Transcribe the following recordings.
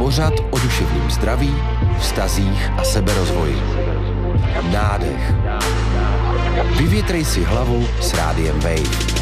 Pořad o duševním zdraví, vztazích a seberozvoji. Nádech. Vyvětrej si hlavu s Rádiem Wave.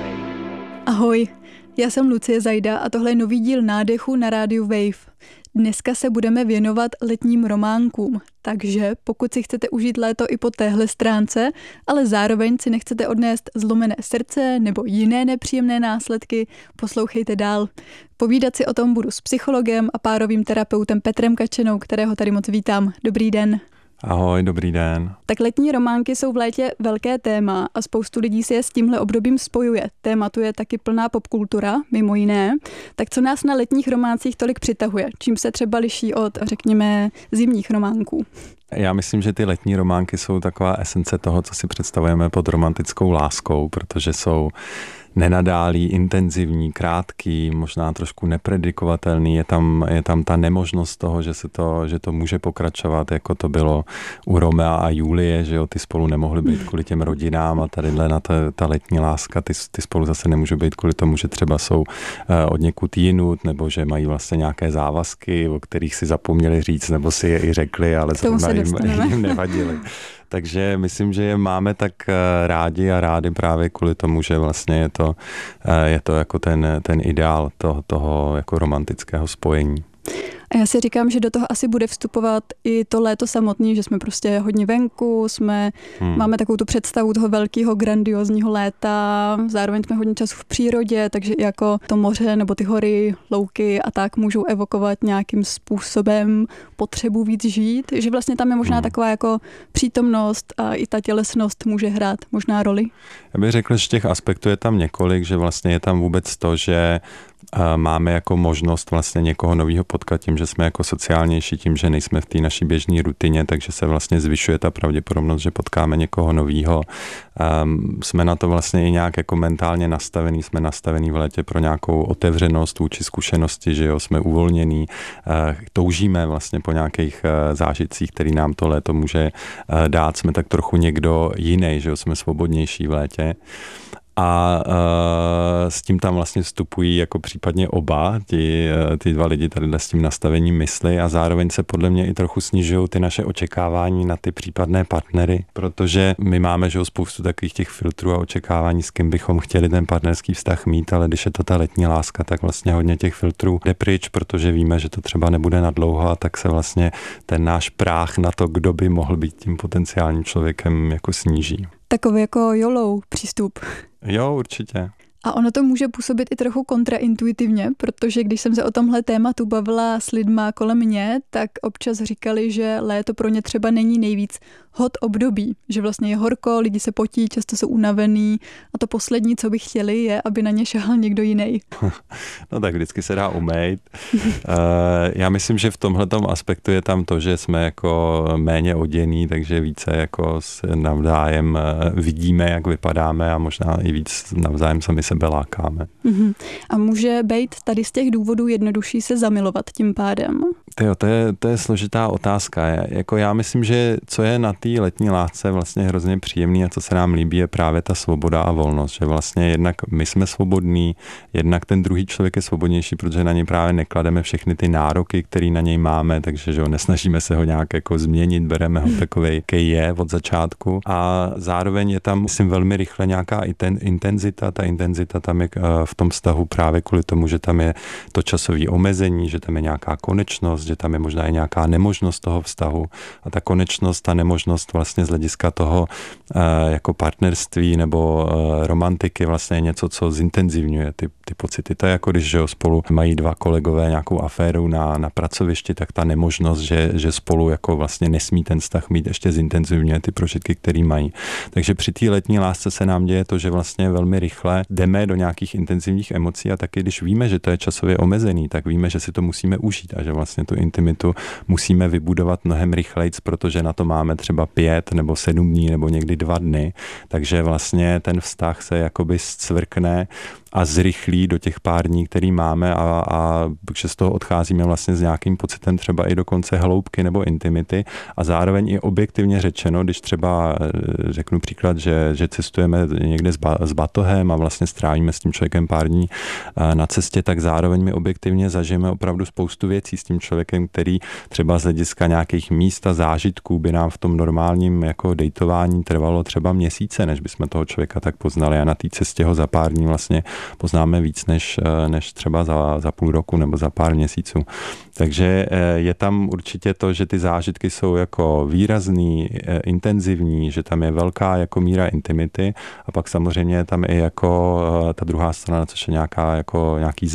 Ahoj, já jsem Lucie Zajda a tohle je nový díl Nádechu na rádiu Wave. Dneska se budeme věnovat letním románkům, takže pokud si chcete užít léto i po téhle stránce, ale zároveň si nechcete odnést zlomené srdce nebo jiné nepříjemné následky, poslouchejte dál. Povídat si o tom budu s psychologem a párovým terapeutem Petrem Kačenou, kterého tady moc vítám. Dobrý den. Ahoj, dobrý den. Tak letní románky jsou v létě velké téma a spoustu lidí si je s tímhle obdobím spojuje. Tématu je taky plná popkultura, mimo jiné. Tak co nás na letních románcích tolik přitahuje? Čím se třeba liší od, řekněme, zimních románků? Já myslím, že ty letní románky jsou taková esence toho, co si představujeme pod romantickou láskou, protože jsou nenadálý, intenzivní, krátký, možná trošku nepredikovatelný. Je tam ta nemožnost toho, že to může pokračovat, jako to bylo u Romea a Julie, že jo, ty spolu nemohly být kvůli těm rodinám a tadyhle na ta letní láska, ty spolu zase nemůžou být kvůli tomu, že třeba jsou od někud jinut, nebo že mají vlastně nějaké závazky, o kterých si zapomněli říct, nebo si je i řekli, ale zrovna jim nevadili. Takže myslím, že je máme tak rádi a rádi právě kvůli tomu, že vlastně je to jako ten ideál toho jako romantického spojení. A já si říkám, že do toho asi bude vstupovat i to léto samotný, že jsme prostě hodně venku, máme takovou tu představu toho velkého, grandiozního léta, zároveň jsme hodně času v přírodě, takže i jako to moře nebo ty hory, louky a tak můžou evokovat nějakým způsobem potřebu víc žít, že vlastně tam je možná taková jako přítomnost a i ta tělesnost může hrát možná roli. Já bych řekl, že těch aspektů je tam několik, že vlastně je tam vůbec to, že máme jako možnost vlastně někoho nového potkat tím, že jsme jako sociálnější, tím, že nejsme v té naší běžné rutině, takže se vlastně zvyšuje ta pravděpodobnost, že potkáme někoho nového. Jsme na to vlastně i nějak jako mentálně nastavení, jsme nastavení v létě pro nějakou otevřenost vůči zkušenosti, že jo, jsme uvolnění, toužíme vlastně po nějakých zážitcích, který nám to léto může dát, jsme tak trochu někdo jiný, že jo, jsme svobodnější v létě. A s tím tam vlastně vstupují jako případně oba, ty dva lidi tady s tím nastavením mysli a zároveň se podle mě i trochu snižují ty naše očekávání na ty případné partnery, protože my máme, že spoustu takových těch filtrů a očekávání, s kým bychom chtěli ten partnerský vztah mít, ale když je to ta letní láska, tak vlastně hodně těch filtrů jde pryč, protože víme, že to třeba nebude na dlouho a tak se vlastně ten náš práh na to, kdo by mohl být tím potenciálním člověkem, jako sníží. Takový jako YOLO přístup. Jo, určitě. A ono to může působit i trochu kontraintuitivně, protože když jsem se o tomhle tématu bavila s lidma kolem mě, tak občas říkali, že léto pro ně třeba není nejvíc hot období, že vlastně je horko, lidi se potí, často jsou unavený a to poslední, co by chtěli, je, aby na ně šahal někdo jiný. No tak vždycky se dá umýt. Já myslím, že v tomhletom aspektu je tam to, že jsme jako méně odění, takže více jako navzájem vidíme, jak vypadáme a možná i víc navzájem sami sebe lákáme. A může být tady z těch důvodů jednodušší se zamilovat tím pádem? To je složitá otázka. Já myslím, že co je na té letní lásce vlastně hrozně příjemný a co se nám líbí, je právě ta svoboda a volnost. Že vlastně jednak my jsme svobodní, jednak ten druhý člověk je svobodnější, protože na něj právě neklademe všechny ty nároky, které na něj máme, takže že nesnažíme se ho nějak jako změnit, bereme ho takovej, jaký je od začátku. A zároveň je tam, myslím, velmi rychle nějaká intenzita. Ta intenzita tam je v tom vztahu právě kvůli tomu, že tam je to časové omezení, že tam je nějaká konečnost, že tam je možná i nějaká nemožnost toho vztahu. A ta konečnost, ta nemožnost vlastně z hlediska toho jako partnerství nebo romantiky vlastně je něco, co zintenzivňuje ty pocity. To je jako když že spolu mají dva kolegové nějakou aféru na pracovišti, tak ta nemožnost, že spolu jako vlastně nesmí ten vztah mít, ještě zintenzivňuje ty prožitky, který mají. Takže při té letní lásce se nám děje to, že vlastně velmi rychle jdeme do nějakých intenzivních emocí a taky když víme, že to je časově omezený, tak víme, že si to musíme užít a že vlastně tu intimitu musíme vybudovat mnohem rychlejc, protože na to máme třeba 5 nebo 7 dní nebo někdy 2 dny, takže vlastně ten vztah se jakoby zcvrkne a zrychlí do těch pár dní, který máme a že z toho odcházíme vlastně s nějakým pocitem třeba i dokonce hloubky nebo intimity a zároveň i objektivně řečeno, když třeba řeknu příklad, že cestujeme někde s batohem a vlastně strávíme s tím člověkem pár dní na cestě, tak zároveň my objektivně zažijeme opravdu spoustu věcí s tím člověkem, který třeba z hlediska nějakých míst a zážitků by nám v tom normálním jako dejtování trvalo třeba měsíce, než bychom toho člověka tak poznali a na té cestě ho za pár dní vlastně poznáme víc než třeba za půl roku nebo za pár měsíců. Takže je tam určitě to, že ty zážitky jsou jako výrazný, intenzivní, že tam je velká jako míra intimity a pak samozřejmě je tam i jako ta druhá strana, což je nějaký